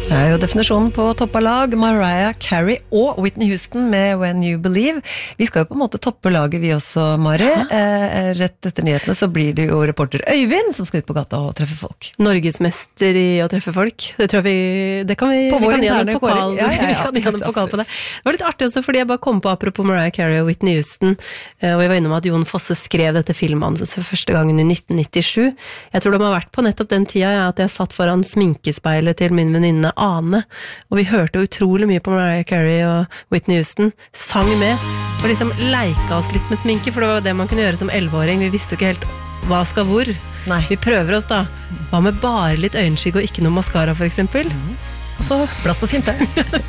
Det jo definisjonen på toppalag, Mariah Carey og Whitney Houston med When You Believe. Vi skal jo på en måte toppe laget vi også, Mari. Rett etter nyhetene så blir det jo reporter Øyvind som skal ut på gata og treffe folk. Norgesmester i å treffe folk. Det tror jeg det kan vi på vår interne pokal. Ja, vi kan gi en pokal på det. Det var litt artig også, fordi jeg bare kom på apropos Mariah Carey og Whitney Houston, og jeg var innom at Jon Fosse skrev dette filmmanuset for første gangen i 1997. Jeg tror de har vært på nettopp den tida at jeg satt foran sminkespeilet til min venninne Ane, og vi hørte utrolig mye på Mariah Carey og Whitney Houston, sang med, og liksom leika oss litt med sminke, for det var det man kunne gjøre som 11-åring. Vi visste jo ikke helt hva skal hvor. Nei. Vi prøver oss da. Hva med bare litt øyenskygge og ikke noe mascara, for eksempel? Og så plass og fint det.